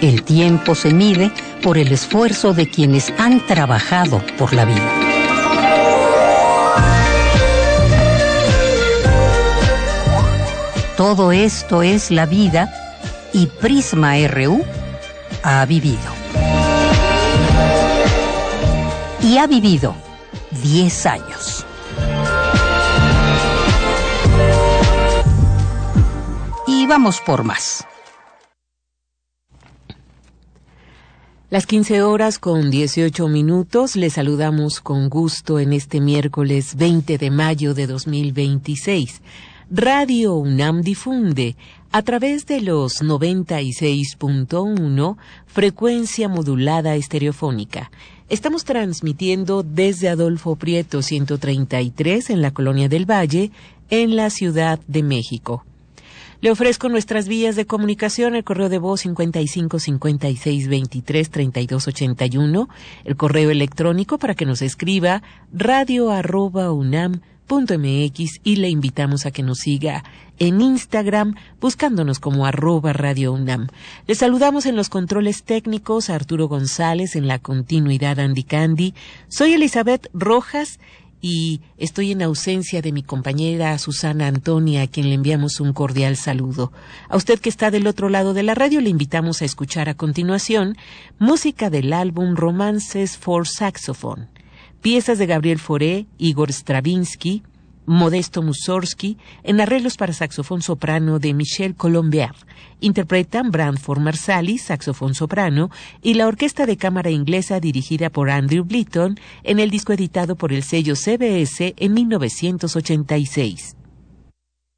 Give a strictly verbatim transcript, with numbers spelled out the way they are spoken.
El tiempo se mide por el esfuerzo de quienes han trabajado por la vida. Todo esto es la vida y Prisma R U ha vivido. Y ha vivido diez años. Y vamos por más. Las quince horas con dieciocho minutos, les saludamos con gusto en este miércoles veinte de mayo de dos mil veintiséis. Radio UNAM difunde a través de los noventa y seis punto uno, frecuencia modulada estereofónica. Estamos transmitiendo desde Adolfo Prieto ciento treinta y tres en la Colonia del Valle, en la Ciudad de México. Le ofrezco nuestras vías de comunicación, el correo de voz cincuenta y cinco cincuenta y seis veintitrés treinta y dos ochenta y uno, el correo electrónico para que nos escriba radio arroba unam punto mx y le invitamos a que nos siga en Instagram buscándonos como arroba Radio UNAM. Les saludamos en los controles técnicos a Arturo González, en la continuidad Andy Candy. Soy Elizabeth Rojas y estoy en ausencia de mi compañera Susana Antonia, a quien le enviamos un cordial saludo. A usted que está del otro lado de la radio, le invitamos a escuchar a continuación música del álbum Romances for Saxophone, piezas de Gabriel Fauré, Igor Stravinsky, Modesto Mussorgsky, en arreglos para saxofón soprano de Michel Colombier. Interpretan Branford Marsalis, saxofón soprano, y la Orquesta de Cámara Inglesa dirigida por Andrew Blyton en el disco editado por el sello C B S en mil novecientos ochenta y seis.